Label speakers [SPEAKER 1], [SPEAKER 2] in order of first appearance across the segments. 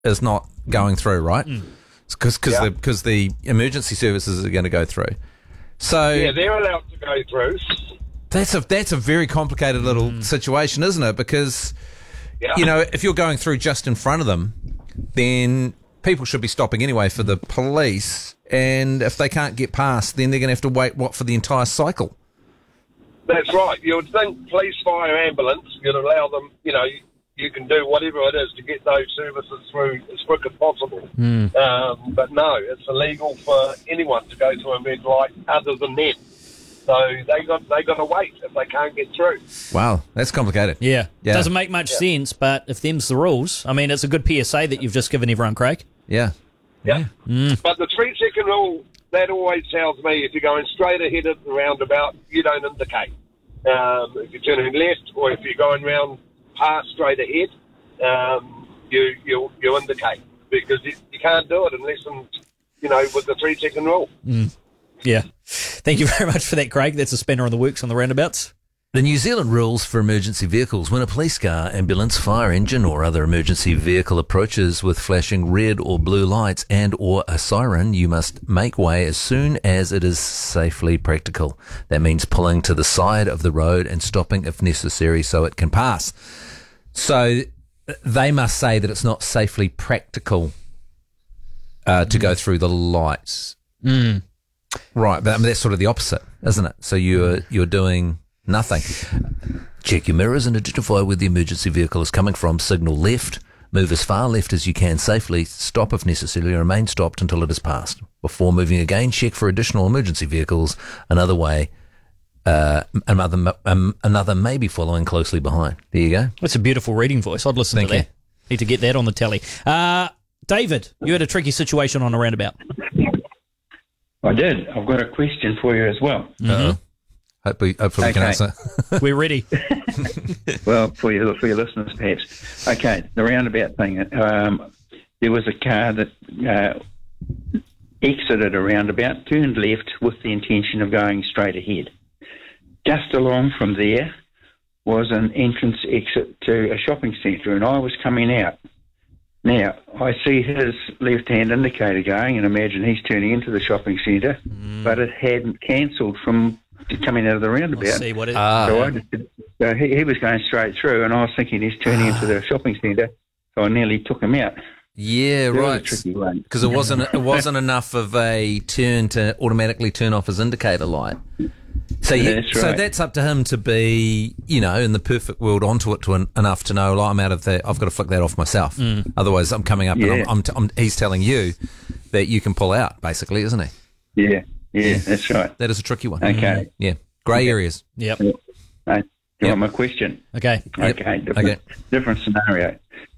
[SPEAKER 1] is not going through, right? Because the emergency services are going to go through. So
[SPEAKER 2] Yeah, they're allowed to go through.
[SPEAKER 1] that's a very complicated little situation, isn't it? Because if you're going through just in front of them, then people should be stopping anyway for the police, and if they can't get past, then they're going to have to wait for the entire cycle.
[SPEAKER 2] That's right. You would think police, fire, ambulance, you'd allow them, you can do whatever it is to get those services through as quick as possible. But no, it's illegal for anyone to go to a red light other than them. So they got to wait if they can't get through.
[SPEAKER 1] Wow, that's complicated.
[SPEAKER 3] Yeah. Doesn't make much sense, but if them's the rules, I mean, it's a good PSA that you've just given everyone, Craig.
[SPEAKER 1] Yeah.
[SPEAKER 2] But the 3-second rule, that always tells me if you're going straight ahead at the roundabout, you don't indicate. If you're turning left or if you're going round past straight ahead, you indicate, because you can't do it unless, with the 3-second rule.
[SPEAKER 3] Yeah. Thank you very much for that, Craig. That's a spanner in the works on the roundabouts.
[SPEAKER 1] The New Zealand rules for emergency vehicles: when a police car, ambulance, fire engine or other emergency vehicle approaches with flashing red or blue lights and or a siren, you must make way as soon as it is safely practical. That means pulling to the side of the road and stopping if necessary so it can pass. So they must say that it's not safely practical to go through the lights. Right, but I mean, that's sort of the opposite, isn't it? So you're doing nothing. Check your mirrors and identify where the emergency vehicle is coming from. Signal left. Move as far left as you can safely. Stop if necessary. Remain stopped until it is passed. Before moving again, check for additional emergency vehicles. Another may be following closely behind. There you go.
[SPEAKER 3] That's a beautiful reading voice. I'd listen to that. Need to get that on the telly. David, you had a tricky situation on a roundabout.
[SPEAKER 4] I did. I've got a question for you as well.
[SPEAKER 1] Hopefully we can answer.
[SPEAKER 3] We're ready.
[SPEAKER 4] Well, for your listeners, perhaps. Okay, the roundabout thing. There was a car that exited a roundabout, turned left with the intention of going straight ahead. Just along from there was an entrance exit to a shopping centre, and I was coming out. Now, I see his left-hand indicator going, and imagine he's turning into the shopping centre, but it hadn't cancelled from coming out of the roundabout.
[SPEAKER 3] Let's see what it
[SPEAKER 4] So he was going straight through, and I was thinking he's turning into the shopping centre, so I nearly took him out.
[SPEAKER 1] Yeah,
[SPEAKER 4] That was a
[SPEAKER 1] right.
[SPEAKER 4] tricky one.
[SPEAKER 1] Because it wasn't enough of a turn to automatically turn off his indicator light. So so that's up to him to be, in the perfect world, onto it enough to know, I'm out of that. I've got to flick that off myself. Otherwise, I'm coming up and he's telling you that you can pull out, basically, isn't he?
[SPEAKER 4] Yeah, that's right.
[SPEAKER 1] That is a tricky one.
[SPEAKER 4] Okay.
[SPEAKER 1] Yeah. Grey areas.
[SPEAKER 3] Yep.
[SPEAKER 4] Do you want my question?
[SPEAKER 3] Okay.
[SPEAKER 4] Okay. Different scenario.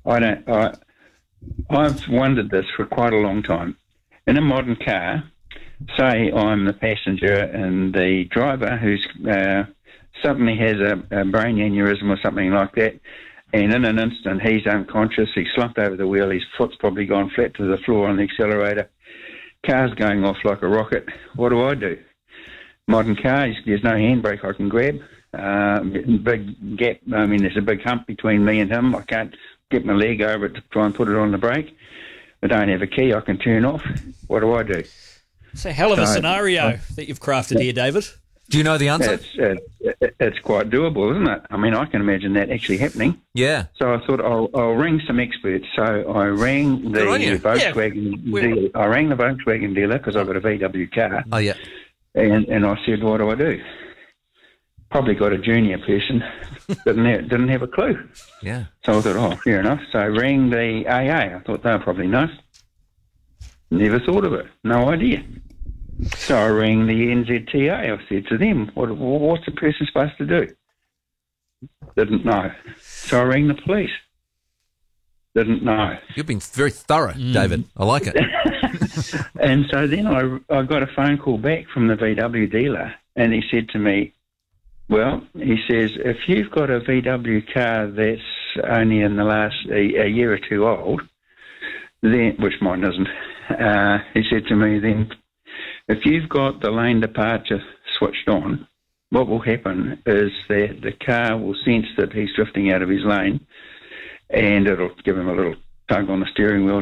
[SPEAKER 4] I've wondered this for quite a long time. In a modern car, say I'm the passenger and the driver who's suddenly has a brain aneurysm or something like that, and in an instant he's unconscious, he's slumped over the wheel, his foot's probably gone flat to the floor on the accelerator, car's going off like a rocket. What do? Modern car, there's no handbrake I can grab, big gap, there's a big hump between me and him, I can't get my leg over it to try and put it on the brake. I don't have a key I can turn off. What do?
[SPEAKER 3] It's a hell of a scenario that you've crafted here, David.
[SPEAKER 1] Do you know the answer?
[SPEAKER 4] It's quite doable, isn't it? I mean, I can imagine that actually happening.
[SPEAKER 1] Yeah.
[SPEAKER 4] So I thought I'll ring some experts. So I rang the Volkswagen dealer. I rang the Volkswagen dealer because I've got a VW car.
[SPEAKER 1] Oh, yeah.
[SPEAKER 4] And I said, what do? Probably got a junior person. didn't have a clue.
[SPEAKER 1] Yeah.
[SPEAKER 4] So I thought, fair enough. So I rang the AA. I thought they'll probably know. Never thought of it. No idea. So I rang the NZTA. I said to them, what's a person supposed to do? Didn't know. So I rang the police. Didn't know.
[SPEAKER 1] You've been very thorough, David. I like it.
[SPEAKER 4] And so then I got a phone call back from the VW dealer, and he said to me, he says, if you've got a VW car that's only in the last a year or two old, then, which mine isn't, he said to me then, if you've got the lane departure switched on, what will happen is that the car will sense that he's drifting out of his lane, and it'll give him a little tug on the steering wheel